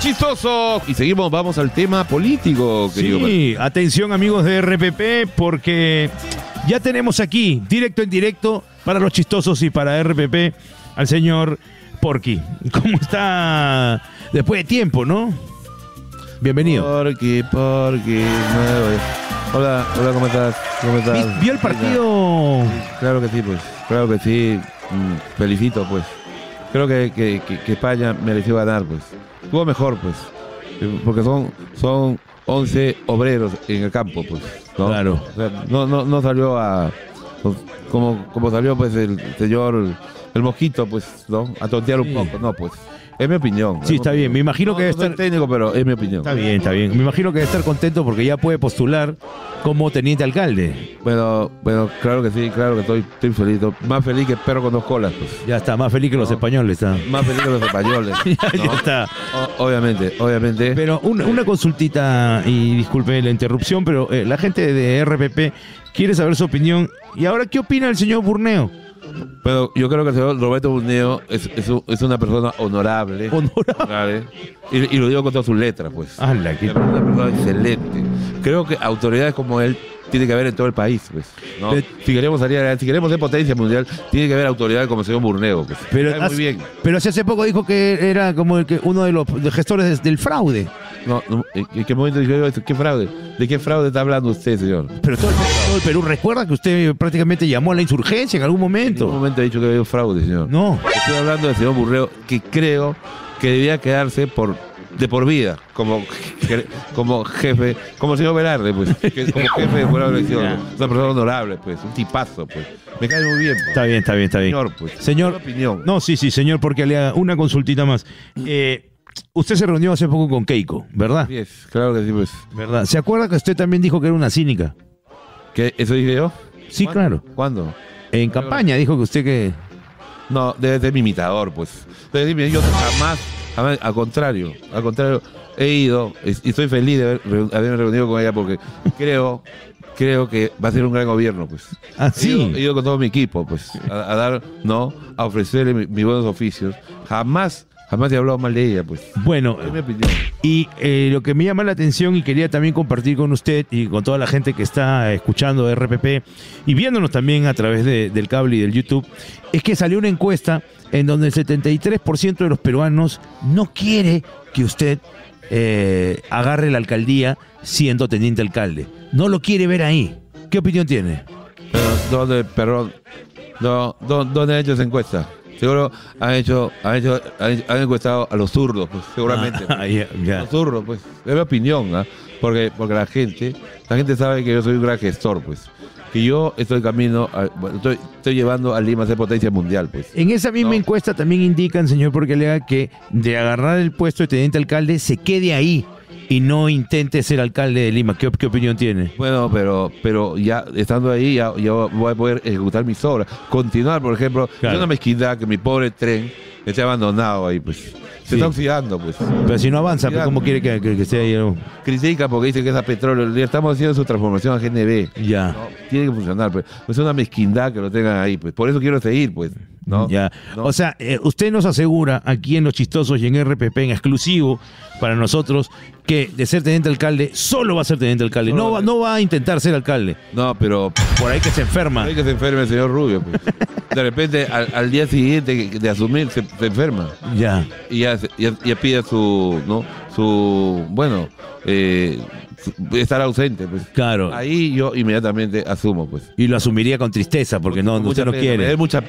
chistoso. Y seguimos, vamos al tema político, querido. Sí, atención amigos de RPP, porque ya tenemos aquí, directo en directo, para los chistosos y para RPP, al señor Porky. ¿Cómo está después de tiempo, no? Bienvenido. Porky. Hola, ¿cómo estás? ¿Vio el partido? Claro que sí. Felicito, pues. Creo que España mereció ganar, pues. Jugó mejor, pues. Porque son 11 obreros en el campo, pues, ¿no? Claro. O sea, no salió como salió, pues, el señor, el mosquito, pues, ¿no? A tontear un poco, no, pues. Es mi opinión. Sí, está bien. Me imagino que debe No soy estar técnico, pero es mi opinión. Está bien. Me imagino que debe estar contento porque ya puede postular como teniente alcalde. Bueno, claro que sí, claro que estoy feliz. Más feliz que perro con dos colas, pues. Ya está, más feliz que los españoles. Está. Más feliz que los españoles. Ya está. Obviamente. Pero una consultita, y disculpe la interrupción, pero la gente de RPP quiere saber su opinión. ¿Y ahora qué opina el señor Burneo? Pero yo creo que el señor Roberto Burneo es una persona honorable. Y lo digo con todas sus letras, pues. ¡Hala! Es una persona excelente. Creo que autoridades como él tiene que haber en todo el país, pues, ¿no? Si queremos ser potencia mundial, tiene que haber autoridades como el señor Burneo, pues. Muy bien. Pero hace poco dijo que era como uno de los gestores del fraude. No, ¿en qué momento dijo eso? ¿Qué fraude? ¿De qué fraude está hablando usted, señor? Pero todo el Perú recuerda que usted prácticamente llamó a la insurgencia en algún momento. En ningún momento he dicho que había un fraude, señor. No. Estoy hablando del señor Burneo, que creo que debía quedarse de por vida como jefe, como el señor Velarde, pues, como jefe de fuera de elección. Una persona honorable, pues, un tipazo, pues. Me cae muy bien. Pues. Está bien. Señor, pues. Señor, opinión. No, sí, señor, porque le haga una consultita más. Usted se reunió hace poco con Keiko, ¿verdad? Sí, claro que sí, pues. ¿Verdad? ¿Se acuerda que usted también dijo que era una cínica? ¿Qué? ¿Eso dije yo? Sí, ¿Cuándo? claro. ¿Cuándo? En campaña dijo que usted que... No, debe ser mi imitador, pues. Entonces, yo jamás, al contrario, he ido y estoy feliz de haberme reunido con ella porque creo que va a ser un gran gobierno, pues. Ah, sí. He ido con todo mi equipo, pues, a ofrecerle mis buenos oficios. Jamás he hablado mal de ella, pues. Bueno, es mi opinión. Y lo que me llama la atención y quería también compartir con usted y con toda la gente que está escuchando RPP y viéndonos también a través del cable y del YouTube, es que salió una encuesta en donde el 73% de los peruanos no quiere que usted agarre la alcaldía siendo teniente alcalde. No lo quiere ver ahí. ¿Qué opinión tiene? Pero, ¿dónde ha hecho esa encuesta? Seguro han encuestado a los zurdos, pues, seguramente. Ya. Los zurdos, pues. Es mi opinión, ¿eh? Porque la gente sabe que yo soy un gran gestor, pues. Que yo estoy estoy llevando a Lima a ser potencia mundial, pues. En esa misma encuesta también indican, señor Porquelega, que de agarrar el puesto de teniente alcalde se quede ahí y no intente ser alcalde de Lima. ¿Qué opinión tiene? Bueno, pero ya estando ahí, ya voy a poder ejecutar mis obras. Continuar, por ejemplo, es una mezquindad que mi pobre tren esté abandonado ahí, pues. Se está oxidando, pues. Pero si no avanza, pues, ¿cómo quiere que esté ahí? Critica porque dice que es a petróleo. Le estamos haciendo su transformación a GNB. Ya. ¿No? Tiene que funcionar, pues. Es una mezquindad que lo tengan ahí, pues. Por eso quiero seguir, pues. ¿No? Ya. ¿No? O sea, usted nos asegura aquí en Los Chistosos y en RPP en exclusivo para nosotros que de ser teniente alcalde solo va a ser teniente alcalde. No va a intentar ser alcalde. No, pero por ahí que se enferma. Por ahí que se enferme el señor Rubio, pues. De repente al día siguiente de asumir se enferma. Ya. Y ya pide estar ausente, pues. Claro. Ahí yo inmediatamente asumo, pues. Y lo asumiría con tristeza porque usted no quiere. Es mucha